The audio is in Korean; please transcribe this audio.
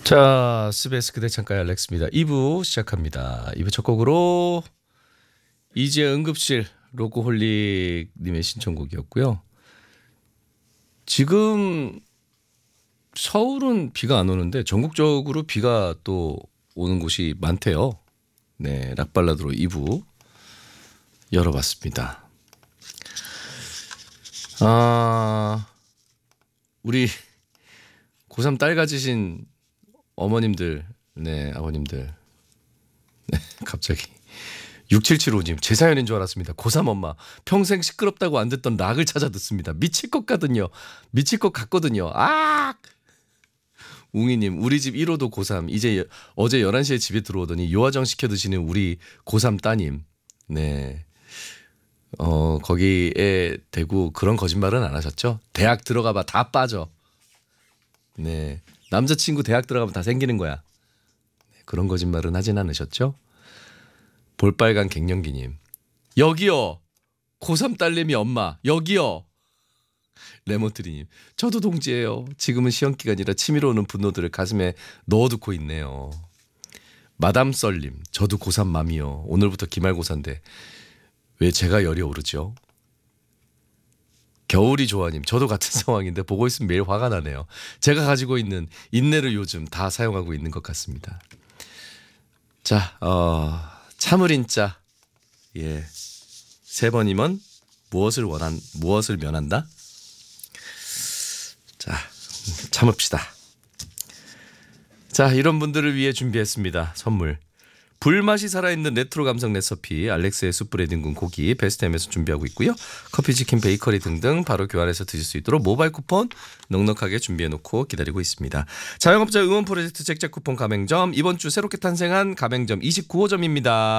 자, SBS 그대 창가의 알렉스입니다. 2부 시작합니다. 2부 첫 곡으로 이제 응급실 로고홀릭님의 신청곡이었고요. 지금 서울은 비가 안 오는데 전국적으로 비가 또 오는 곳이 많대요. 네, 락발라드로 2부 열어봤습니다. 우리 고3 딸 가지신 어머님들, 네, 아버님들. 네, 갑자기 6775님 제 사연인 줄 알았습니다. 고3 엄마 평생 시끄럽다고 안 듣던 락을 찾아 듣습니다. 미칠 것 같거든요. 미칠 것 같거든요. 아! 웅이님 우리 집 1호도 고3 이제 어제 11시에 집에 들어오더니 요화정 시켜 드시는 우리 고3 따님. 네. 거기에 대고 그런 거짓말은 안 하셨죠? 대학 들어가 봐 다 빠져. 네. 남자친구 대학 들어가면 다 생기는 거야. 그런 거짓말은 하진 않으셨죠? 볼빨간 갱년기님. 여기요. 고3 딸내미 엄마. 여기요. 레몬트리님. 저도 동지예요. 지금은 시험기간이라 치밀어 오는 분노들을 가슴에 넣어두고 있네요. 마담 썰님. 저도 고3 맘이요. 오늘부터 기말고사인데 왜 제가 열이 오르죠? 겨울이 좋아님. 저도 같은 상황인데 보고 있으면 매일 화가 나네요. 제가 가지고 있는 인내를 요즘 다 사용하고 있는 것 같습니다. 자, 참을인자. 예. 세 번이면 무엇을 면한다? 자, 참읍시다. 자, 이런 분들을 위해 준비했습니다. 선물. 불맛이 살아있는 레트로 감성 레시피 알렉스의 숯불에 뒹군 고기 베스트햄에서 준비하고 있고요. 커피, 치킨, 베이커리 등등 바로 교환해서 드실 수 있도록 모바일 쿠폰 넉넉하게 준비해놓고 기다리고 있습니다. 자영업자 응원 프로젝트 잭잭 쿠폰 가맹점 이번 주 새롭게 탄생한 가맹점 29호점입니다.